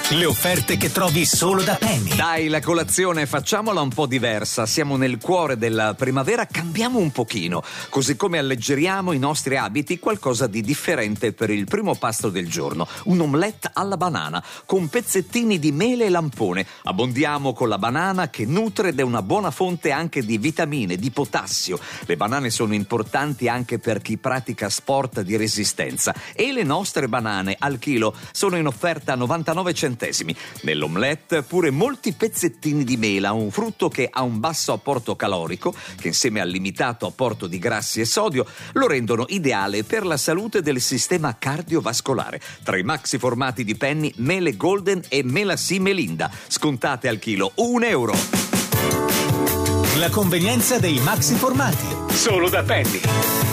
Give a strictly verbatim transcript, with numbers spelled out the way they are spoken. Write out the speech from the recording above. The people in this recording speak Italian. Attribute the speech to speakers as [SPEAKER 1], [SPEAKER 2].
[SPEAKER 1] Le offerte che trovi solo da Penny.
[SPEAKER 2] Dai, la colazione facciamola un po' diversa. Siamo nel cuore della primavera, cambiamo un pochino. Così come alleggeriamo i nostri abiti, qualcosa di differente per il primo pasto del giorno. Un omelette alla banana, con pezzettini di mele e lampone. Abbondiamo con la banana che nutre ed è una buona fonte anche di vitamine, di potassio. Le banane sono importanti anche per chi pratica sport di resistenza. E le nostre banane al chilo sono in offerta a novantanove centesimi. Nell'omelette pure molti pezzettini di mela, un frutto che ha un basso apporto calorico, che insieme al limitato apporto di grassi e sodio lo rendono ideale per la salute del sistema cardiovascolare. Tra i maxi formati di Penny, mele Golden e mela Sì Melinda, scontate al chilo un euro.
[SPEAKER 1] La convenienza dei maxi formati.
[SPEAKER 2] Solo da Penny.